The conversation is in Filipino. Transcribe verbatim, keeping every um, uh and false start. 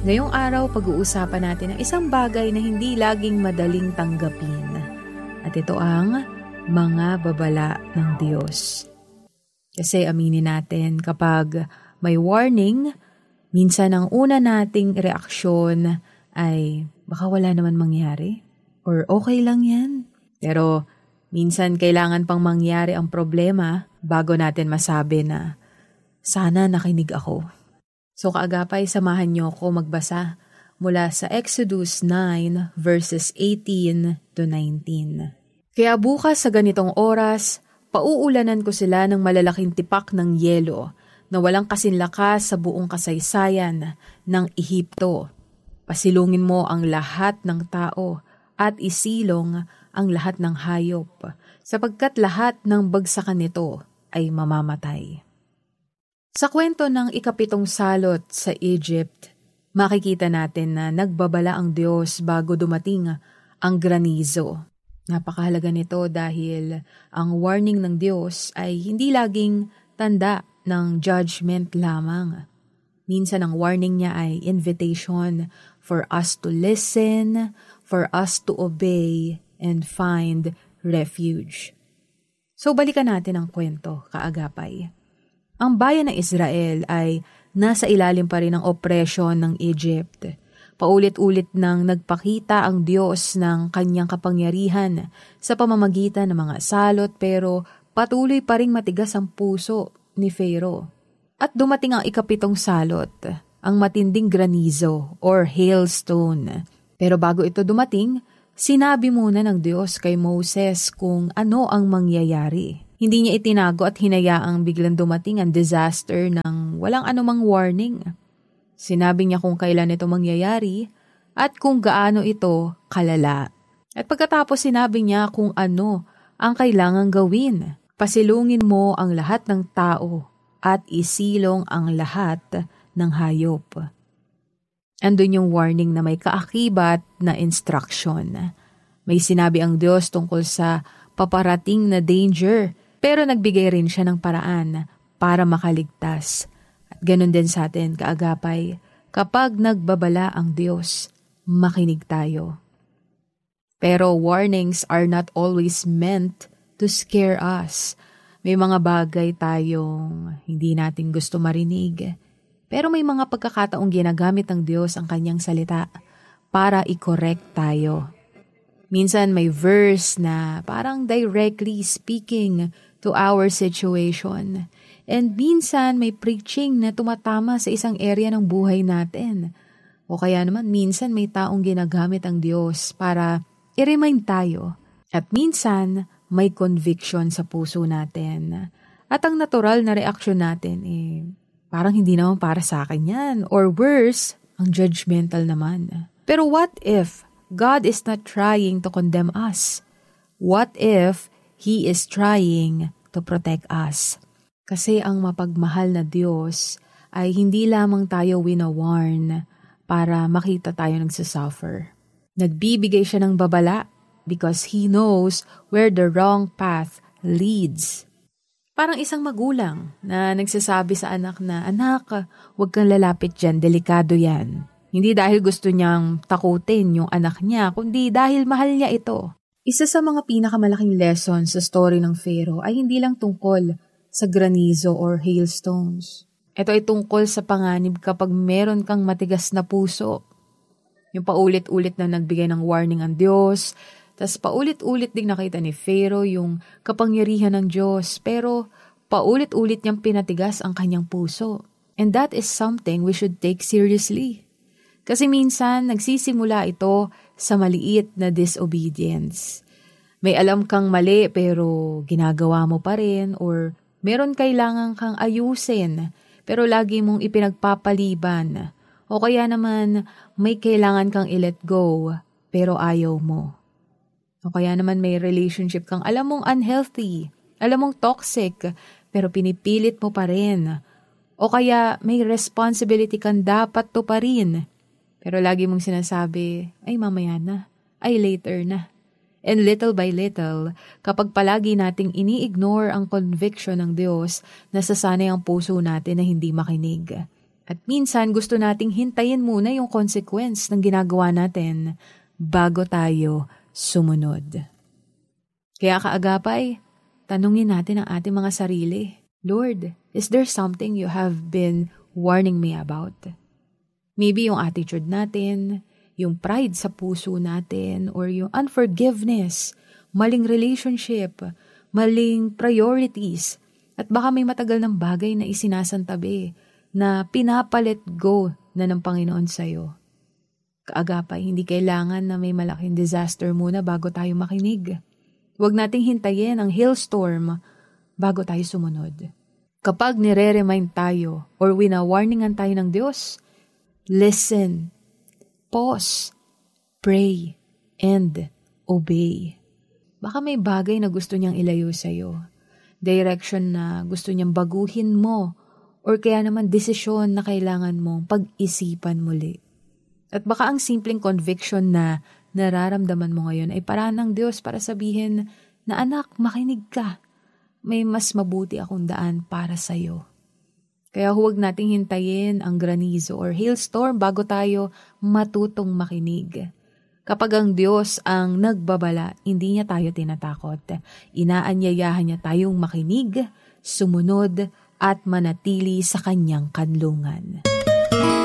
Ngayong araw, pag-uusapan natin ang isang bagay na hindi laging madaling tanggapin. At ito ang mga babala ng Diyos. Kasi aminin natin, kapag may warning, minsan ang una nating reaksyon ay baka wala naman mangyari or okay lang yan. Pero minsan kailangan pang mangyari ang problema bago natin masabi na sana nakinig ako. So kaagapay, samahan niyo ako magbasa mula sa Exodus nine verses eighteen to nineteen. Kaya bukas sa ganitong oras, pauulanan ko sila ng malalaking tipak ng yelo na walang kasinlakas sa buong kasaysayan ng Ehipto. Pasilungin mo ang lahat ng tao at isilong ang lahat ng hayop, sapagkat lahat ng bagsakan nito ay mamamatay. Sa kwento ng ikapitong salot sa Egypt, makikita natin na nagbabala ang Diyos bago dumating ang granizo. Napakahalaga nito dahil ang warning ng Diyos ay hindi laging tanda ng judgment lamang. Minsan ang warning niya ay invitation for us to listen, for us to obey, and find refuge. So balikan natin ang kwento, kaagapay. Ang bayan ng Israel ay nasa ilalim pa rin ng opresyon ng Egypt. Paulit-ulit nang nagpakita ang Diyos ng kanyang kapangyarihan sa pamamagitan ng mga salot, pero patuloy pa ring matigas ang puso ni Pharaoh. At dumating ang ikapitong salot, ang matinding granizo or hailstone. Pero bago ito dumating, sinabi muna ng Diyos kay Moses kung ano ang mangyayari. Hindi niya itinago at hinayaang biglang dumating ang disaster ng walang anumang warning. Sinabi niya kung kailan ito mangyayari at kung gaano ito kalala. At pagkatapos sinabi niya kung ano ang kailangang gawin. Pasilungin mo ang lahat ng tao at isilong ang lahat ng hayop. Andun yung warning na may kaakibat na instruction. May sinabi ang Diyos tungkol sa paparating na danger, pero nagbigay rin siya ng paraan para makaligtas. At ganun din sa atin, kaagapay, kapag nagbabala ang Diyos, makinig tayo. Pero warnings are not always meant to scare us. May mga bagay tayong hindi natin gusto marinig. Pero may mga pagkakataong ginagamit ng Diyos ang kanyang salita para i-correct tayo. Minsan may verse na parang directly speaking to our situation. And minsan may preaching na tumatama sa isang area ng buhay natin. O kaya naman minsan may taong ginagamit ang Diyos para i-remind tayo. At minsan may conviction sa puso natin. At ang natural na reaksyon natin eh, parang hindi naman para sa akin yan. Or worse, ang judgmental naman. Pero what if God is not trying to condemn us? What if He is trying to protect us? Kasi ang mapagmahal na Diyos ay hindi lamang tayo winawarn para makita tayo nagsasuffer. Nagbibigay siya ng babala because He knows where the wrong path leads. Parang isang magulang na nagsasabi sa anak na, "Anak, huwag kang lalapit dyan, delikado yan." Hindi dahil gusto niyang takutin yung anak niya, kundi dahil mahal niya ito. Isa sa mga pinakamalaking lessons sa story ng Pharaoh ay hindi lang tungkol sa granizo or hailstones. Ito ay tungkol sa panganib kapag meron kang matigas na puso. Yung paulit-ulit na nagbigay ng warning ang Diyos, tas paulit-ulit ding nakita ni Pharaoh yung kapangyarihan ng Diyos, pero paulit-ulit niyang pinatigas ang kanyang puso. And that is something we should take seriously. Kasi minsan nagsisimula ito sa maliit na disobedience. May alam kang mali pero ginagawa mo pa rin, or meron kailangan kang ayusin pero lagi mong ipinagpapaliban. O kaya naman may kailangan kang i-let go pero ayaw mo. O kaya naman may relationship kang alam mong unhealthy, alam mong toxic, pero pinipilit mo pa rin. O kaya may responsibility kang dapat tuparin, pero lagi mong sinasabi, ay mamaya na, ay later na. And little by little, kapag palagi nating ini-ignore ang conviction ng Diyos, nasasanay ang puso natin na hindi makinig. At minsan gusto nating hintayin muna yung consequence ng ginagawa natin bago tayo sumunod. Kaya kaagapay, tanungin natin ang ating mga sarili. Lord, is there something you have been warning me about? Maybe yung attitude natin, yung pride sa puso natin, or yung unforgiveness, maling relationship, maling priorities, at baka may matagal ng bagay na isinasantabi na pinapalit go na ng Panginoon sa'yo. Kaagapay, hindi kailangan na may malaking disaster muna bago tayo makinig. Huwag nating hintayin ang hailstorm bago tayo sumunod. Kapag nire-remind tayo or wina-warningan tayo ng Diyos, listen, pause, pray, and obey. Baka may bagay na gusto niyang ilayo sa'yo. Direction na gusto niyang baguhin mo or kaya naman desisyon na kailangan mong pag-isipan muli. At baka ang simpleng conviction na nararamdaman mo ngayon ay paraan ng Diyos para sabihin na anak, makinig ka. May mas mabuti akong daan para sa'yo. Kaya huwag nating hintayin ang granizo or hailstorm bago tayo matutong makinig. Kapag ang Diyos ang nagbabala, hindi niya tayo tinatakot. Inaanyayahan niya tayong makinig, sumunod, at manatili sa kanyang kanlungan.